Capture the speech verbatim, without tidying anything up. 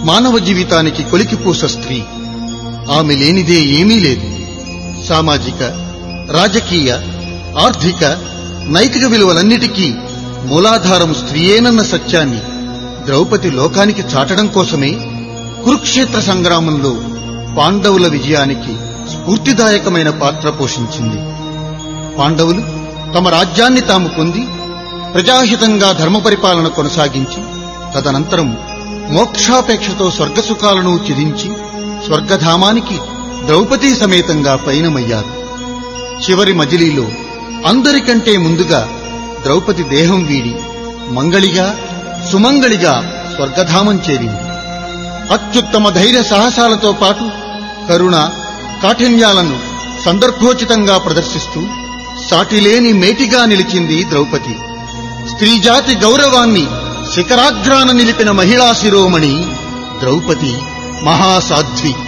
మానవ జీవితానికి కొలికిపూస స్త్రీ. ఆమె లేనిదే ఏమీ లేదు. సామాజిక, రాజకీయ, ఆర్థిక, నైతిక విలువలన్నిటికీ మూలాధారం స్త్రీయేనన్న సత్యాన్ని ద్రౌపది లోకానికి చాటడం కోసమే కురుక్షేత్ర సంగ్రామంలో పాండవుల విజయానికి స్ఫూర్తిదాయకమైన పాత్ర పోషించింది. పాండవులు తమ రాజ్యాన్ని తాము పొంది ప్రజాహితంగా ధర్మపరిపాలన కొనసాగించి తదనంతరం మోక్షాపేక్షతో స్వర్గసుఖాలను త్యజించి స్వర్గధామానికి ద్రౌపదీ సమేతంగా పయనమయ్యారు. చివరి మజిలీలో అందరికంటే ముందుగా ద్రౌపది దేహం వీడి మంగళిగా సుమంగళిగా స్వర్గధామం చేరింది. అత్యుత్తమ ధైర్య సాహసాలతో పాటు కరుణ, కాఠిన్యాలను సందర్భోచితంగా ప్రదర్శిస్తూ సాటిలేని మేటిగా నిలిచింది ద్రౌపది. స్త్రీజాతి గౌరవాన్ని శిఖరాగ్రాన నిలిపిన మహిళా శిరోమణి ద్రౌపది మహాసాధ్వి.